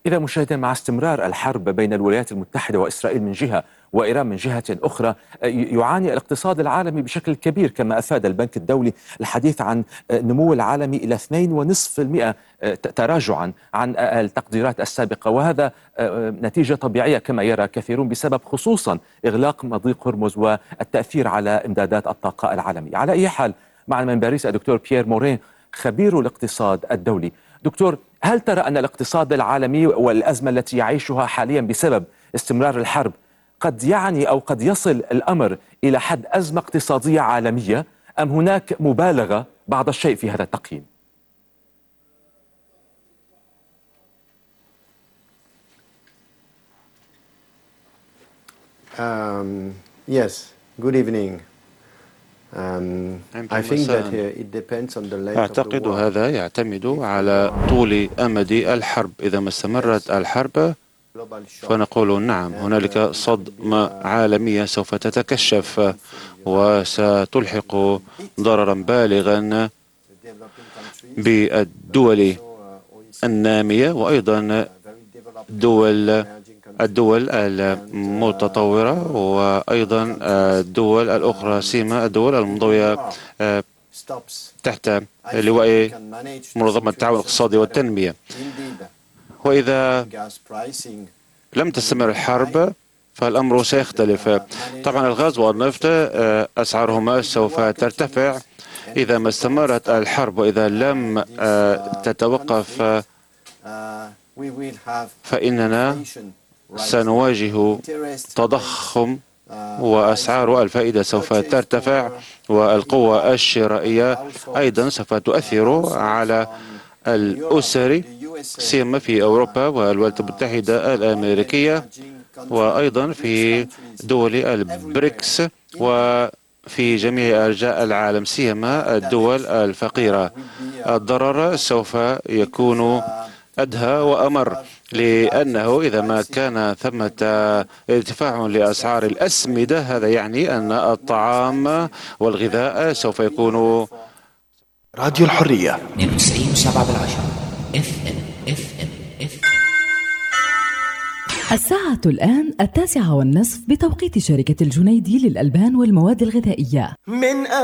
إذا مشاهدين، مع استمرار الحرب بين الولايات المتحدة وإسرائيل من جهة وإيران من جهة أخرى، يعاني الاقتصاد العالمي بشكل كبير، كما أفاد البنك الدولي الحديث عن نمو العالمي إلى 2.5% تراجعا عن التقديرات السابقة، وهذا نتيجة طبيعية كما يرى كثيرون بسبب خصوصا إغلاق مضيق هرمز والتأثير على إمدادات الطاقة العالمية. على أي حال، معنا من باريس الدكتور بيير مورين، خبير الاقتصاد الدولي. دكتور، هل ترى أن الاقتصاد العالمي والأزمة التي يعيشها حاليا بسبب استمرار الحرب قد يعني أو قد يصل الأمر إلى حد أزمة اقتصادية عالمية، أم هناك مبالغة بعض الشيء في هذا التقييم؟ Yes, good evening. I think that it depends on the length of the أعتقد war. هذا يعتمد على طول أمد الحرب. إذا ما استمرت الحرب فنقول نعم، هنالك صدمة عالمية سوف تتكشف وستلحق ضررا بالغا بالدول النامية وأيضا الدول المتطورة وأيضا الدول الأخرى، سيما الدول المنضوية تحت لواء منظمة التعاون الاقتصادي والتنمية. وإذا لم تستمر الحرب فالأمر سيختلف. طبعا الغاز والنفط أسعارهما سوف ترتفع إذا ما استمرت الحرب، وإذا لم تتوقف فإننا سنواجه تضخم وأسعار الفائدة سوف ترتفع، والقوة الشرائية أيضا سوف تؤثر على الأسر سيما في أوروبا والولايات المتحدة الأمريكية وأيضا في دول البريكس وفي جميع أرجاء العالم سيما الدول الفقيرة. الضرر سوف يكون أدهى وأمر، لأنه إذا ما كان ثمة ارتفاع لأسعار الأسمدة هذا يعني أن الطعام والغذاء سوف يكون. راديو الحرية 92.7 FM. الساعة الآن 9:30 بتوقيت شركة الجنيدي للألبان والمواد الغذائية.